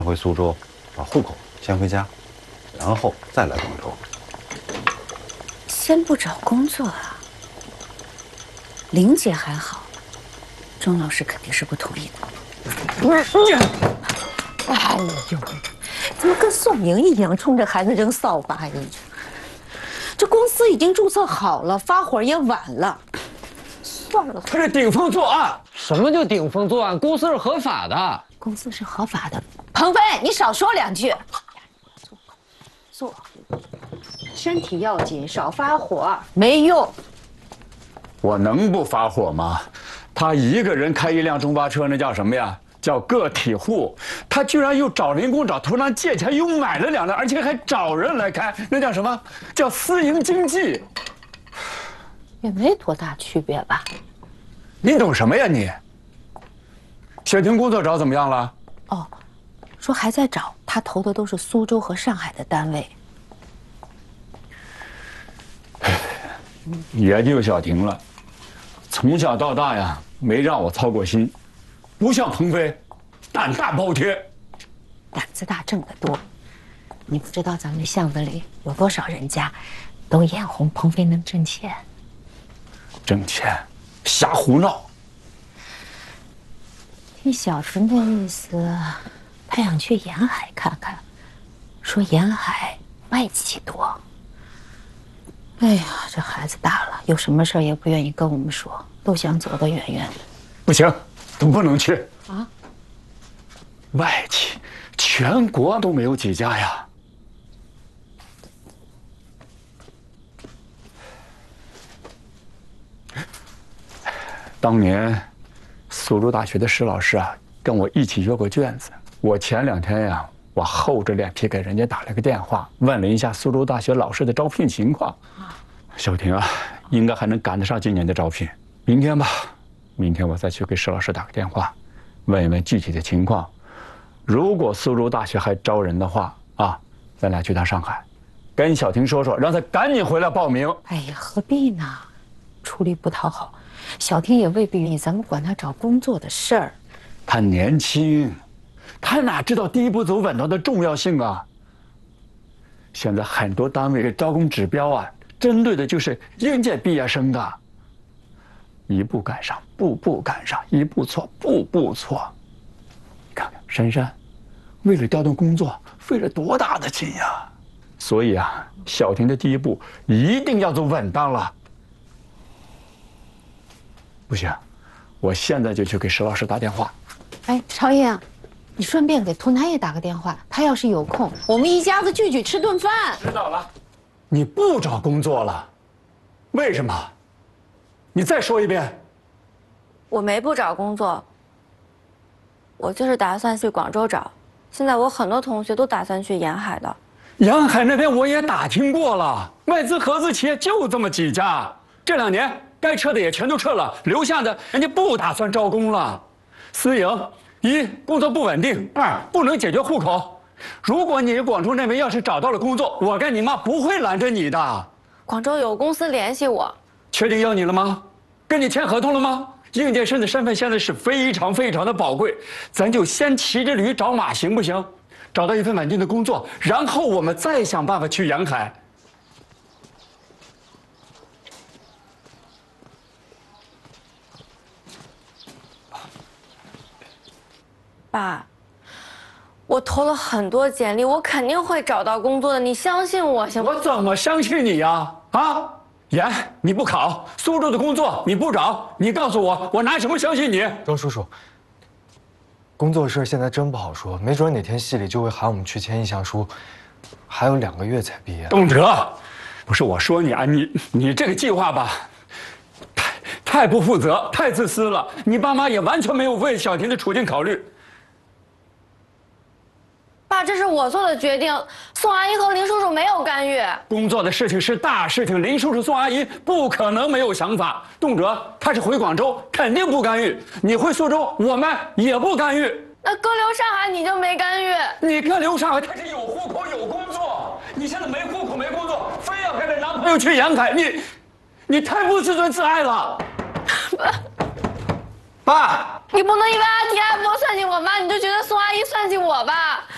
回苏州，把户口迁回家，然后再来广州。 先不找工作啊？玲姐还好，钟老师肯定是不同意的。哎呦，怎么跟宋宁一样，冲着孩子扔扫把呀？这公司已经注册好了，发火也晚了。算了， 他是顶风作案。什么叫顶风作案？公司是合法的。 公司是合法的。鹏飞，你少说两句。坐，身体要紧，少发火，没用。 我能不发火吗？他一个人开一辆中巴车，那叫什么呀？叫个体户。他居然又找零工找头让借钱，又买了2辆，而且还找人来开，那叫什么？叫私营经济。 也没多大区别吧？ 你懂什么呀你？小婷工作找怎么样了？ 哦，说还在找，他投的都是苏州和上海的单位。 也就小婷了，从小到大呀，没让我操过心，不像鹏飞，胆大包天， 胆子大挣得多。你不知道咱们巷子里有多少人家，都眼红鹏飞能挣钱。 挣钱，瞎胡闹。 听小婷的意思，他想去沿海看看，说沿海外企多。哎呀，这孩子大了，有什么事儿也不愿意跟我们说，都想走得远远的。 不行，都不能去啊！ 外企，全国都没有几家呀。当年，苏州大学的施老师啊，跟我一起约过卷子。我前2天呀，我厚着脸皮给人家打了个电话，问了一下苏州大学老师的招聘情况。小婷啊，应该还能赶得上今年的招聘。明天吧，明天我再去给施老师打个电话，问一问具体的情况。如果苏州大学还招人的话啊，咱俩去趟上海，跟小婷说说，让她赶紧回来报名。 哎呀，何必呢？出力不讨好。小婷也未必愿意咱们管她找工作的事儿。 她年轻，她哪知道第一步走稳当的重要性啊？现在很多单位的招工指标啊，针对的就是应届毕业生的。一步赶上，步步赶上；一步错，步步错。你看看珊珊，为了调动工作，费了多大的劲呀！所以啊，小婷的第一步一定要走稳当了。不行，我现在就去给石老师打电话。 哎，朝英，你顺便给涂南也打个电话，他要是有空，我们一家子聚聚吃顿饭。 知道了。你不找工作了？为什么？你再说一遍。 我没不找工作，我就是打算去广州找。现在我很多同学都打算去沿海的。 沿海那边我也打听过了，外资合资企业就这么几家，这2年该撤的也全都撤了，留下的人家不打算招工了。私营1工作不稳定，2不能解决户口。如果你广州那边要是找到了工作，我跟你妈不会拦着你的。 广州有公司联系我， 确定要你了吗？跟你签合同了吗？应届生的身份现在是非常非常的宝贵，咱就先骑着驴找马，行不行？找到一份稳定的工作，然后我们再想办法去沿海。 爸，我投了很多简历，我肯定会找到工作的，你相信我行吗？ 我怎么相信你呀？啊，严，你不考，苏州的工作你不找，你告诉我，我拿什么相信你？ 周叔叔，工作事现在真不好说，没准哪天系里就会喊我们去签意向书，还有2个月才毕业。 董哲，不是我说你啊，你这个计划吧，太不负责，太自私了。你爸妈也完全没有为小婷的处境考虑。 爸，这是我做的决定，宋阿姨和林叔叔没有干预。 工作的事情是大事情，林叔叔、宋阿姨不可能没有想法。动辄他是回广州，肯定不干预；你回苏州，我们也不干预。 那哥留上海你就没干预？ 你哥留上海，他是有户口有工作，你现在没户口没工作，非要跟着男朋友去沿海，你太不自尊自爱了。爸， 你不能因为阿迪阿波算计我妈，你就觉得宋阿姨算计我吧？